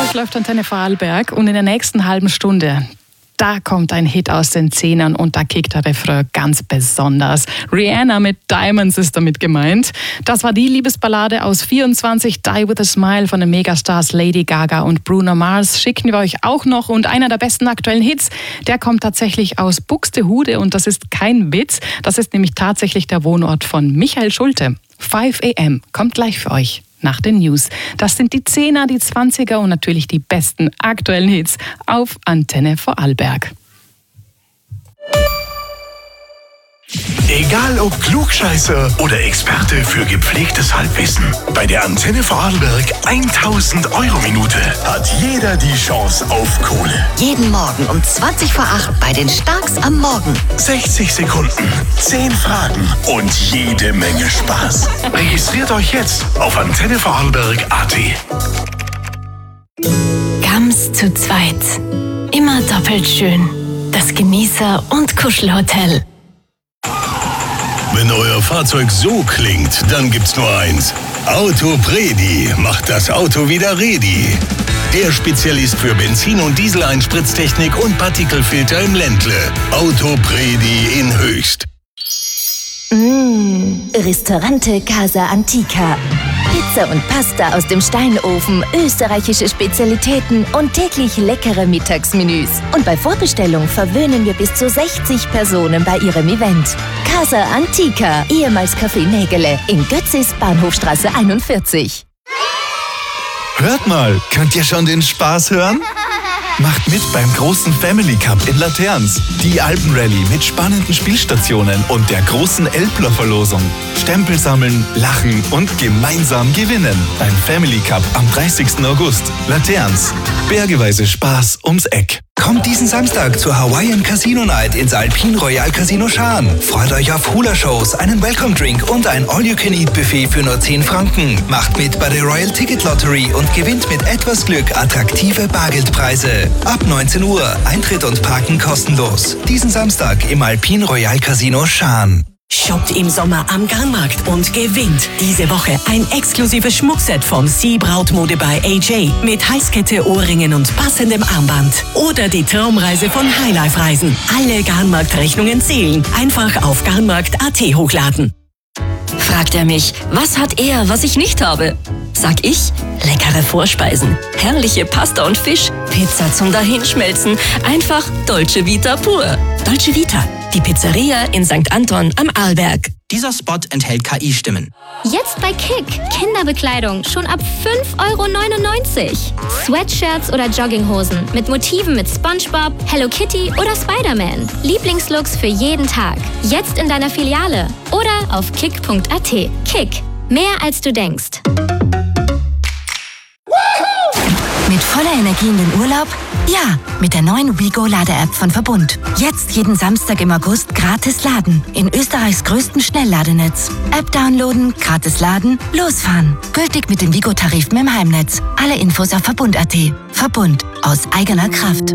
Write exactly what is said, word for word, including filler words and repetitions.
Talk läuft Antenne Vorarlberg und in der nächsten halben Stunde, da kommt ein Hit aus den Zehnern und da kickt der Refrain ganz besonders. Rihanna mit Diamonds ist damit gemeint. Das war die Liebesballade aus vierundzwanzig, Die With A Smile von den Megastars Lady Gaga und Bruno Mars. Schicken wir euch auch noch. Und einer der besten aktuellen Hits, der kommt tatsächlich aus Buxtehude und das ist kein Witz. Das ist nämlich tatsächlich der Wohnort von Michael Schulte. five a m kommt gleich für euch. Nach den News. Das sind die Zehner, die Zwanziger und natürlich die besten aktuellen Hits auf Antenne Vorarlberg. Egal ob Klugscheißer oder Experte für gepflegtes Halbwissen. Bei der Antenne Vorarlberg tausend Euro Minute hat jeder die Chance auf Kohle. Jeden Morgen um zwanzig vor acht bei den Starks am Morgen. sechzig Sekunden, zehn Fragen und jede Menge Spaß. Registriert euch jetzt auf antenne vorarlberg punkt a t. Gams zu zweit. Immer doppelt schön. Das Genießer- und Kuschelhotel. Wenn euer Fahrzeug so klingt, dann gibt's nur eins. Autopredi macht das Auto wieder ready. Der Spezialist für Benzin- und Diesel-Einspritztechnik und Partikelfilter im Ländle. Autopredi in Höchst. Mmh, Ristorante Casa Antica. Pizza und Pasta aus dem Steinofen, österreichische Spezialitäten und täglich leckere Mittagsmenüs. Und bei Vorbestellung verwöhnen wir bis zu sechzig Personen bei ihrem Event. Casa Antica, ehemals Café Nägele, in Götzis, Bahnhofstraße einundvierzig. Hört mal, könnt ihr schon den Spaß hören? Macht mit beim großen Family Cup in Laterns. Die Alpenrallye mit spannenden Spielstationen und der großen Elbler-Verlosung. Stempel sammeln, lachen und gemeinsam gewinnen. Beim Family Cup am dreißigsten August. Laterns. Bergeweise Spaß ums Eck. Kommt diesen Samstag zur Hawaiian Casino Night ins Alpine Royal Casino Schaan. Freut euch auf Hula-Shows, einen Welcome-Drink und ein All-You-Can-Eat-Buffet für nur zehn Franken. Macht mit bei der Royal Ticket Lottery und gewinnt mit etwas Glück attraktive Bargeldpreise. Ab neunzehn Uhr, Eintritt und Parken kostenlos. Diesen Samstag im Alpine Royal Casino Schaan. Shoppt im Sommer am Garnmarkt und gewinnt diese Woche ein exklusives Schmuckset von Sea Brautmode bei A J mit Halskette, Ohrringen und passendem Armband. Oder die Traumreise von Highlife Reisen. Alle Garnmarkt-Rechnungen zählen. Einfach auf garnmarkt punkt a t hochladen. Fragt er mich, was hat er, was ich nicht habe? Sag ich, leckere Vorspeisen, herrliche Pasta und Fisch, Pizza zum Dahinschmelzen, einfach Dolce Vita pur. Dolce Vita, die Pizzeria in Sankt Anton am Arlberg. Dieser Spot enthält K I-Stimmen. Jetzt bei Kick. Kinderbekleidung schon ab fünf Euro neunundneunzig. Sweatshirts oder Jogginghosen mit Motiven mit SpongeBob, Hello Kitty oder Spider-Man. Lieblingslooks für jeden Tag. Jetzt in deiner Filiale oder auf kick punkt a t. Kick. Mehr als du denkst. Mit voller Energie in den Urlaub? Ja, mit der neuen WeGo-Lade-App von Verbund. Jetzt jeden Samstag im August gratis laden. In Österreichs größten Schnellladenetz. App downloaden, gratis laden, losfahren. Gültig mit den WeGo-Tarifen im Heimnetz. Alle Infos auf verbund punkt a t. Verbund. Aus eigener Kraft.